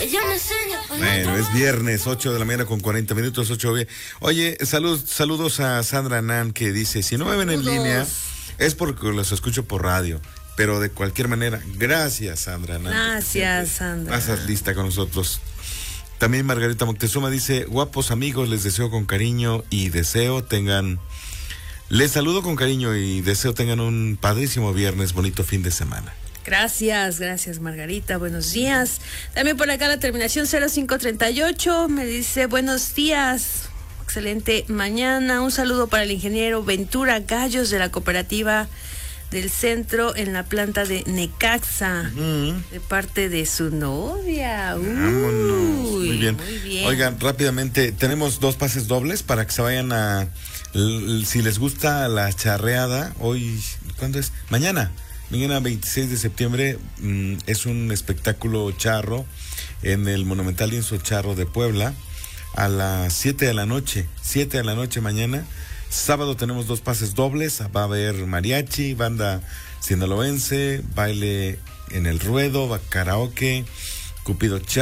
Bueno, es viernes, 8 de la mañana con 40 minutos, 8 bien. Oye, saludos a Sandra Nan, que dice, si no me ven en línea, es porque los escucho por radio. Pero de cualquier manera, gracias, Sandra Nan. Gracias, Sandra. Pasas lista con nosotros. También Margarita Moctezuma dice, guapos amigos, les deseo con cariño y les saludo con cariño y deseo tengan un padrísimo viernes, bonito fin de semana. Gracias Margarita, buenos días. También por acá la terminación 0538 me dice buenos días, excelente mañana. Un saludo para el ingeniero Ventura Gallos de la cooperativa del centro en la planta de Necaxa, de parte de su novia. Vámonos. Muy bien. Oigan, rápidamente, tenemos 2 pases dobles para que se vayan si les gusta la charreada, hoy, ¿cuándo es? Mañana 26 de septiembre, es un espectáculo charro en el Monumental Lienzo Charro de Puebla, a las 7 de la noche mañana. Sábado tenemos 2 pases dobles, va a haber mariachi, banda sinaloense, baile en el ruedo, karaoke, Cupido Charro.